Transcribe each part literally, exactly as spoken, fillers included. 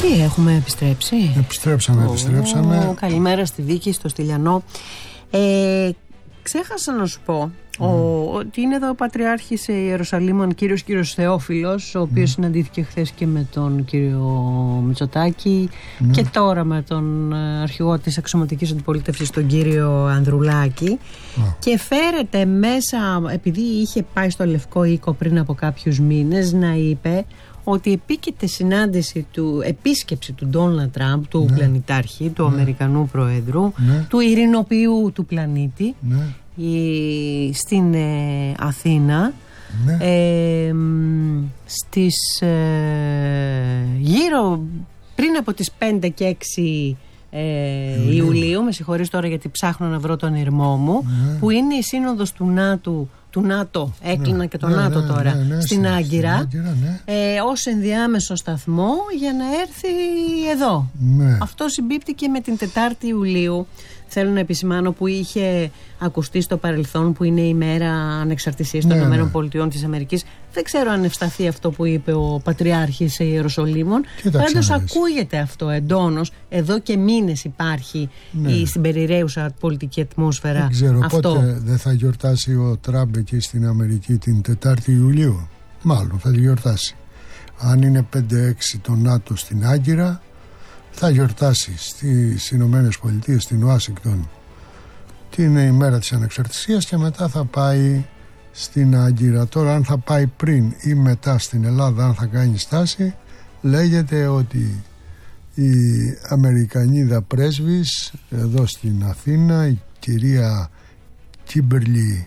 Τι, έχουμε επιστρέψει? Επιστρέψαμε, επιστρέψαμε. Oh, καλημέρα στη Δίκη, στο Στυλιανό. Ε, ξέχασα να σου πω mm. ο, ότι είναι εδώ ο Πατριάρχης Ιερουσαλήμων, κύριος κύριος Θεόφιλος, ο οποίος mm. συναντήθηκε χθες και με τον κύριο Μητσοτάκη mm. και τώρα με τον αρχηγό της αξιωματικής αντιπολίτευσης, τον κύριο Ανδρουλάκη mm. και φέρεται μέσα, επειδή είχε πάει στο Λευκό Οίκο πριν από κάποιους μήνες, να είπε ότι επίκειται συνάντηση του, επίσκεψη του Ντόναλντ Τραμπ, του ναι. πλανητάρχη, του ναι. Αμερικανού Προέδρου, ναι. του ειρηνοποιού του πλανήτη, ναι. η, στην ε, Αθήνα, ναι. ε, στις ε, γύρω πριν από τις πέντε και έξι ε, Ιουλίου. Ιουλίου, με συγχωρείς τώρα γιατί ψάχνω να βρω τον ηρμό μου, ναι. που είναι η σύνοδος του ΝΑΤΟ, του ΝΑΤΟ, έκλεινα ναι, και το ναι, ΝΑΤΟ ναι, τώρα, ναι, ναι, στην Άγκυρα, Άγκυρα ναι. ε, ως ενδιάμεσο σταθμό για να έρθει εδώ. Ναι. Αυτό συμπίπτει και με την τετάρτη Ιουλίου, θέλω να επισημάνω, που είχε ακουστεί στο παρελθόν, που είναι η μέρα ανεξαρτησίας των ναι, ΗΠΑ της Αμερικής. Δεν ξέρω αν ευσταθεί αυτό που είπε ο Πατριάρχης Ιεροσολύμων. Πάντως ακούγεται αυτό εντόνως. Εδώ και μήνες υπάρχει ναι. η, στην περιραίουσα πολιτική ατμόσφαιρα. Δεν ξέρω αυτό. Πότε δεν θα γιορτάσει ο Τραμπ εκεί στην Αμερική την τετάρτη Ιουλίου. Μάλλον θα τη γιορτάσει. Αν είναι πέντε έξι το ΝΑΤΟ στην Άγκυρα, θα γιορτάσει στις Ηνωμένες Πολιτείες, στην Ουάσιγκτον, την ημέρα της ανεξαρτησίας και μετά θα πάει στην Άγκυρα. Τώρα αν θα πάει πριν ή μετά στην Ελλάδα, αν θα κάνει στάση, λέγεται ότι η Αμερικανίδα πρέσβης εδώ στην Αθήνα, η κυρία Κίμπερλι,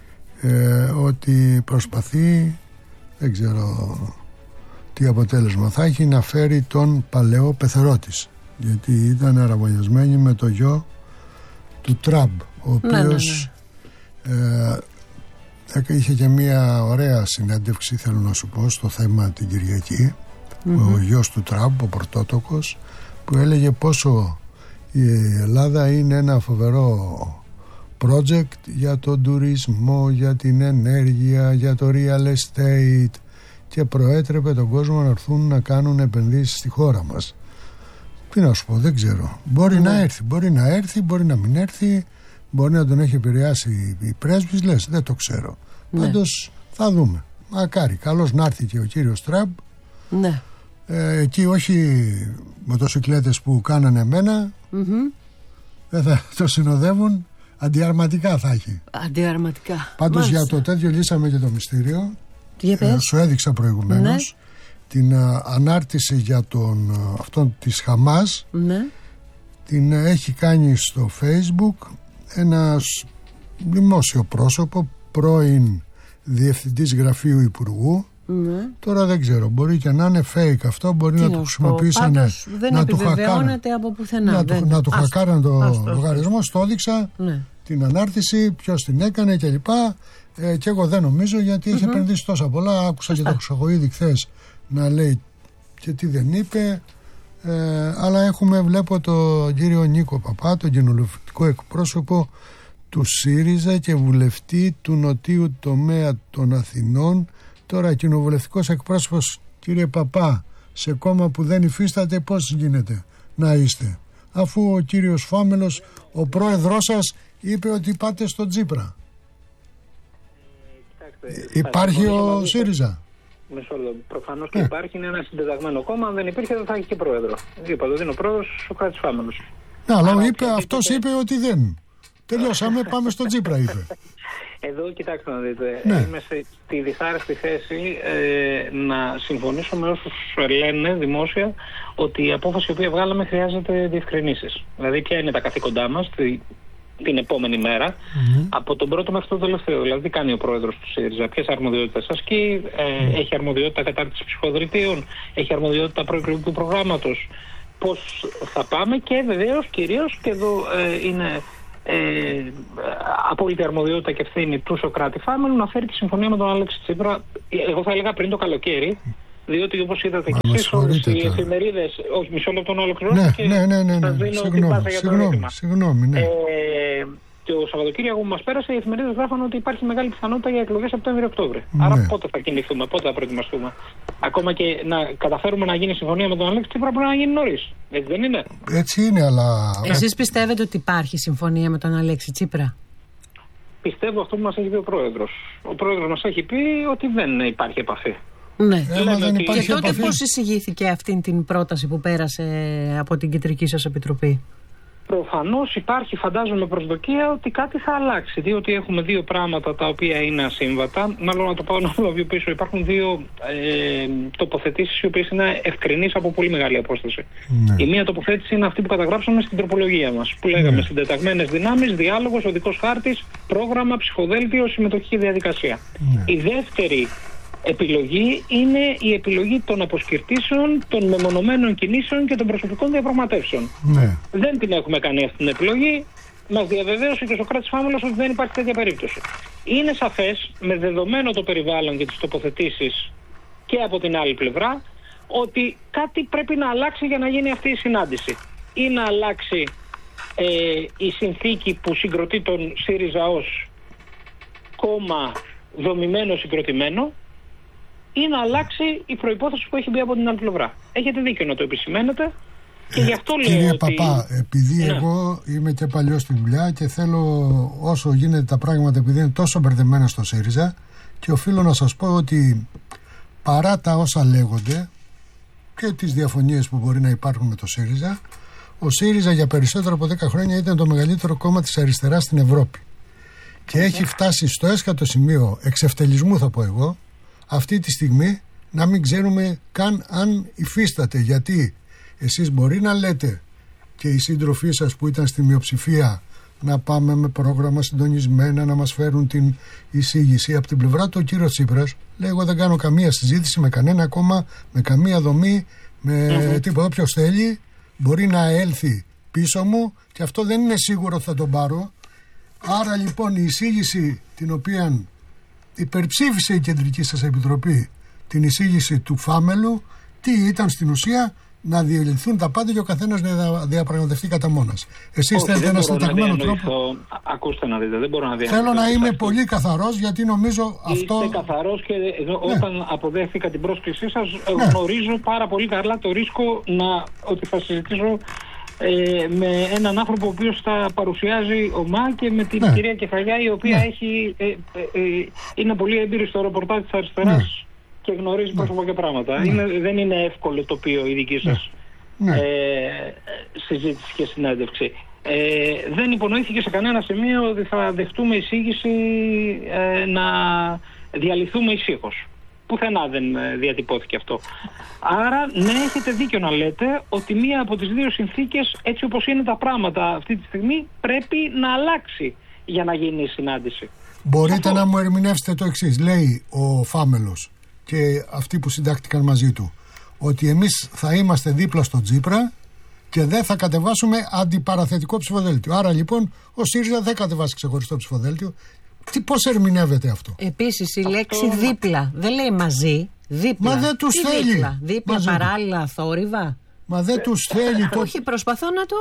ε, ότι προσπαθεί, δεν ξέρω τι αποτέλεσμα θα έχει, να φέρει τον παλαιό πεθερό της, γιατί ήταν αραβωνιασμένη με το γιο του Τραμπ, ο οποίος ναι, ναι, ναι. Ε, είχε και μια ωραία συνέντευξη, θέλω να σου πω, στο θέμα την Κυριακή, mm-hmm. ο γιος του Τραμπ, ο πρωτότοκος, που έλεγε πόσο η Ελλάδα είναι ένα φοβερό project για τον τουρισμό, για την ενέργεια, για το real estate, και προέτρεπε τον κόσμο να έρθουν να κάνουν επενδύσεις στη χώρα μας. Τι να σου πω, δεν ξέρω. Μπορεί ναι. να έρθει, μπορεί να έρθει, μπορεί να μην έρθει, μπορεί να τον έχει επηρεάσει η πρέσβης, λες, δεν το ξέρω. Ναι. Πάντως θα δούμε. Μακάρι, καλώς να έρθει και ο κύριος Τραμπ. Ναι. Ε, εκεί όχι μοτοσυκλέτες που κάνανε εμένα, mm-hmm. δεν θα το συνοδεύουν, αντιαρματικά θα έχει. Αντιαρματικά. Πάντως μάλιστα. για το τέτοιο λύσαμε και το μυστήριο. Ε, σου έδειξα προηγουμένως ναι. την α, ανάρτηση για τον α, αυτόν της Χαμάς ναι. την α, έχει κάνει στο Facebook ένας δημόσιο πρόσωπο, πρώην διευθυντής γραφείου υπουργού. Ναι. Τώρα δεν ξέρω, μπορεί και να είναι fake αυτό, μπορεί τι να το χρησιμοποιήσανε, να του χακάραν από πουθενά, να, δεν, να του χακάραν το λογαριασμό. Στο έδειξα ναι. την ανάρτηση, ποιος την έκανε κλπ. Ε, και εγώ δεν νομίζω, γιατί mm-hmm. έχει επενδύσει τόσα πολλά. Άκουσα Φωστά. και το Χρυσοχοΐδη χθες να λέει και τι δεν είπε. Ε, αλλά έχουμε, βλέπω τον κύριο Νίκο Παπά, τον κοινοβουλευτικό εκπρόσωπο του ΣΥΡΙΖΑ και βουλευτή του νοτίου τομέα των Αθηνών. Τώρα κοινοβουλευτικός εκπρόσωπος, κύριε Παπά, σε κόμμα που δεν υφίσταται, πώς γίνεται να είστε, αφού ο κύριος Φάμελος, ο πρόεδρός σας, είπε ότι πάτε στο Τσίπρα. Υπάρχει ο ΣΥΡΙΖΑ. Μισό λεπτό. Προφανώς και υπάρχει, είναι ένα συντεταγμένο κόμμα. Αν δεν υπήρχε, δεν θα έχει και πρόεδρο. Είπα, το δίνει ο πρόεδρος ο Κράτης Φάμελος. Ναι, αλλά είπε, αυτός είπε ότι δεν. Τελειώσαμε, πάμε στο Τσίπρα, είπε. Εδώ κοιτάξτε να δείτε. Ναι. Είμαι στη δυσάρεστη θέση ε, να συμφωνήσω με όσους λένε δημόσια ότι η απόφαση η οποία βγάλαμε χρειάζεται διευκρινήσεις. Δηλαδή, ποια είναι τα καθήκοντά μας την επόμενη μέρα, mm-hmm. από τον πρώτο μέχρι τον τελευταίο. Δηλαδή, τι κάνει ο πρόεδρος του ΣΥΡΙΖΑ, ποιες αρμοδιότητες ασκεί, ε, mm-hmm. έχει αρμοδιότητα κατάρτισης ψυχοδελτίων, έχει αρμοδιότητα προεκλογικού προγράμματος, πώς θα πάμε, και βεβαίως κυρίως, και εδώ ε, είναι ε, απόλυτη αρμοδιότητα και ευθύνη του Σωκράτη Φάμελου να φέρει τη συμφωνία με τον Αλέξη Τσίπρα, εγώ θα έλεγα πριν το καλοκαίρι. Διότι όπως είδατε και εσείς όλες οι εφημερίδες, όχι μισό λεπτό να ολοκληρώσω, ναι, και ναι, ναι, ναι, ναι. σας δίνω συγγνώμη, την πάσα για το ερώτημα. Συγγνώμη, ναι. Ε, το Σαββατοκύριακο που μας πέρασε, οι εφημερίδες γράφαν ότι υπάρχει μεγάλη πιθανότητα για εκλογές Σεπτέμβριο-Οκτώβριο. Ναι. Άρα πότε θα κινηθούμε, πότε θα προετοιμαστούμε. Ακόμα και να καταφέρουμε να γίνει συμφωνία με τον Αλέξη Τσίπρα πρέπει να γίνει νωρίς. Έτσι δεν είναι? Έτσι είναι, αλλά. Εσείς πιστεύετε ότι υπάρχει συμφωνία με τον Αλέξη Τσίπρα? Πιστεύω αυτό που μας έχει πει ο Πρόεδρος. Ο Πρόεδρος μας έχει πει ότι δεν υπάρχει επαφή. Ναι. Ε, δεν ότι... υπάρχει Και τότε επαφή. πώς εισηγήθηκε αυτή την πρόταση που πέρασε από την κεντρική σας επιτροπή? Προφανώς υπάρχει, φαντάζομαι, προσδοκία ότι κάτι θα αλλάξει. Διότι έχουμε δύο πράγματα τα οποία είναι ασύμβατα. Μάλλον να το πάω να το πίσω. Υπάρχουν δύο ε, τοποθετήσεις οι οποίες είναι ευκρινείς από πολύ μεγάλη απόσταση. Ναι. Η μία τοποθέτηση είναι αυτή που καταγράψαμε στην τροπολογία μας. Που λέγαμε Ναι. συντεταγμένες δυνάμεις, διάλογος, οδικός χάρτης, πρόγραμμα, ψυχοδέλτιο, συμμετοχική διαδικασία. Ναι. Η δεύτερη επιλογή είναι η επιλογή των αποσκυρτήσεων, των μεμονωμένων κινήσεων και των προσωπικών διαπραγματεύσεων. Ναι. Δεν την έχουμε κάνει αυτή την επιλογή. Μας διαβεβαίωσε και ο Σωκράτης Φάμελος ότι δεν υπάρχει τέτοια περίπτωση. Είναι σαφές, με δεδομένο το περιβάλλον και τις τοποθετήσεις και από την άλλη πλευρά, ότι κάτι πρέπει να αλλάξει για να γίνει αυτή η συνάντηση. Ή να αλλάξει ε, η συνθήκη που συγκροτεί τον ΣΥΡΙΖΑ ως κόμμα δομημένο, συγκροτημένο, ή να αλλάξει η προϋπόθεση που έχει μπει από την άλλη πλευρά. Έχετε δίκιο να το επισημαίνετε και Ε, γι' αυτό λέω κύριε ότι... Παπά, επειδή Ναι. εγώ είμαι και παλιός στη δουλειά και θέλω όσο γίνεται τα πράγματα, επειδή είναι τόσο μπερδεμένα στο ΣΥΡΙΖΑ, και οφείλω να σας πω ότι παρά τα όσα λέγονται και τις διαφωνίες που μπορεί να υπάρχουν με το ΣΥΡΙΖΑ, ο ΣΥΡΙΖΑ για περισσότερο από δέκα χρόνια ήταν το μεγαλύτερο κόμμα της αριστεράς στην Ευρώπη και έχει φτάσει στο έσχατο σημείο εξευτελισμού, θα πω εγώ, αυτή τη στιγμή να μην ξέρουμε καν αν υφίσταται, γιατί εσείς μπορεί να λέτε και οι σύντροφοί σας που ήταν στη μειοψηφία να πάμε με πρόγραμμα συντονισμένα να μας φέρουν την εισήγηση. Από την πλευρά του ο κύριος Τσίπρας λέει: εγώ δεν κάνω καμία συζήτηση με κανένα κόμμα, με καμία δομή, με mm-hmm. τίποτα. Όποιος θέλει μπορεί να έλθει πίσω μου και αυτό δεν είναι σίγουρο ότι θα τον πάρω. Άρα λοιπόν η εισήγηση την οποία υπερψήφισε η κεντρική σας επιτροπή, την εισήγηση του Φάμελου, τι ήταν στην ουσία? Να διελυθούν τα πάντα και ο καθένας να διαπραγματευτεί κατά μόνος. Εσείς θέλετε ένα συνταγμένο τρόπο? Ακούστε να δείτε, δεν μπορώ να διανοηθώ. Θέλω να είμαι πολύ καθαρός, γιατί νομίζω αυτό. Είστε καθαρός και ναι. όταν αποδέχθηκα την πρόσκλησή σας, ναι. γνωρίζω πάρα πολύ καλά το ρίσκο να, ότι θα συζητήσω ε, με έναν άνθρωπο ο οποίος θα παρουσιάζει ομά και με την ναι. κυρία Κεφαλιά, η οποία ναι. έχει, ε, ε, ε, είναι πολύ έμπειρη στο ρεπορτάζ της αριστεράς. Ναι. Και γνωρίζει ναι. πρόσωπα και πράγματα. Ναι. Είναι, δεν είναι εύκολο τοπίο η δική σας ναι. ε, συζήτηση και συνέντευξη. Ε, δεν υπονοήθηκε σε κανένα σημείο ότι θα δεχτούμε εισήγηση ε, να διαλυθούμε ησύχως. Πουθενά δεν διατυπώθηκε αυτό. Άρα, ναι, έχετε δίκιο να λέτε ότι μία από τις δύο συνθήκες, έτσι όπως είναι τα πράγματα αυτή τη στιγμή, πρέπει να αλλάξει για να γίνει η συνάντηση. Μπορείτε αυτό. να μου ερμηνεύσετε το εξής. Λέει ο Φάμελος και αυτοί που συντάχτηκαν μαζί του, ότι εμείς θα είμαστε δίπλα στον Τσίπρα και δεν θα κατεβάσουμε αντιπαραθετικό ψηφοδέλτιο. Άρα λοιπόν ο ΣΥΡΙΖΑ δεν κατεβάσει ξεχωριστό ψηφοδέλτιο. Τι, πώς ερμηνεύεται αυτό? Επίσης η αυτό... λέξη δίπλα δεν λέει μαζί, δίπλα. Μα δεν τους Τι θέλει. Δίπλα, δίπλα Μαζί παράλληλα, θόρυβα. Μα δεν τους θέλει. Το... Όχι, προσπαθώ να το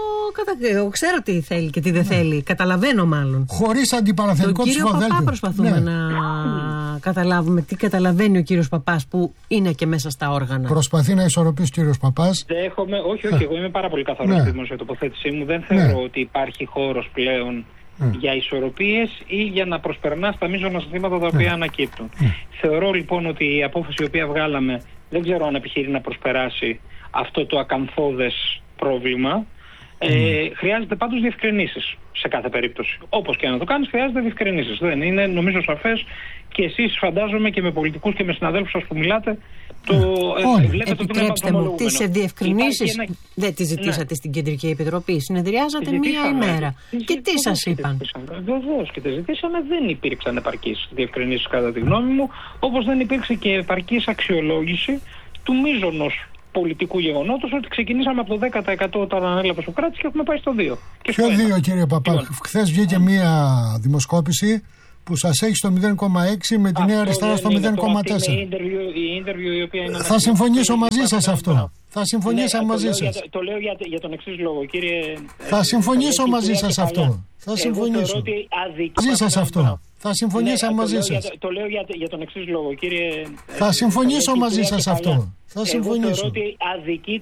κατα... ξέρω τι θέλει και τι δεν ναι. θέλει. Καταλαβαίνω μάλλον. Χωρίς αντιπαραθετικό ψηφοδέλτιο. Τον κύριο Παπά προσπαθούμε ναι. να καταλάβουμε τι καταλαβαίνει ο κύριος Παπάς που είναι και μέσα στα όργανα. Προσπαθεί να ισορροπήσει ο κύριος Παπάς. Δέχομαι, όχι, όχι, εγώ είμαι πάρα πολύ καθαρός ναι. στη δημόσια τοποθέτησή μου. Δεν θεωρώ ναι. ότι υπάρχει χώρος πλέον ναι. για ισορροπίες ή για να προσπερνά στα μείζωνα ζητήματα τα οποία ναι. ανακύπτουν. Ναι. Θεωρώ λοιπόν ότι η απόφαση η οποία βγάλαμε δεν ξέρω αν επιχειρεί να προσπεράσει αυτό το ακαθόδες πρόβλημα. Mm. Ε, χρειάζεται πάντως διευκρινήσεις σε κάθε περίπτωση. Όπως και να το κάνεις, χρειάζεται διευκρινήσεις. Δεν είναι νομίζω σαφές και εσείς φαντάζομαι και με πολιτικούς και με συναδέλφους σας που μιλάτε. Το, mm. ε, βλέπετε Επιτρέψτε μου, τις διευκρινήσεις ένα... δεν τις ζητήσατε ναι. στην Κεντρική Επιτροπή. Συνεδριάζατε μία ημέρα. Τις και τι σας είπαν? Βεβαίως και τις ζητήσαμε. Δεν υπήρξαν επαρκείς διευκρινήσεις κατά τη γνώμη μου, όπως δεν υπήρξε και επαρκής αξιολόγηση του μείζωνος πολιτικού γεγονότος ότι ξεκινήσαμε από το δέκα τοις εκατό όταν ανέλαβε ο Σωκράτης και έχουμε πάει στο δύο. Ποιο δύο, κύριε Παπά? Χθες βγήκε μία δημοσκόπηση που σας έχει στο μηδέν κόμμα έξι με τη Νέα Αριστερά στο μηδέν κόμμα τέσσερα. Η interview, η interview, η οποία είναι θα συμφωνήσω μαζί σας αυτό. Θα συμφωνήσω ναι, μαζί το σας. Λέω για, το λέω για, για τον εξής λόγο, κύριε. Θα συμφωνήσω ε, μαζί σας αυτό. Θα συμφωνήσω. Μαζί σας αυτό. Θα συμφωνήσω ναι, μαζί το σας. Για, το λέω για, για τον εξής λόγο, κύριε. Θα συμφωνήσω ε, μαζί σας αυτό. Θα Εγώ συμφωνήσω. θεωρώ ότι αδικεί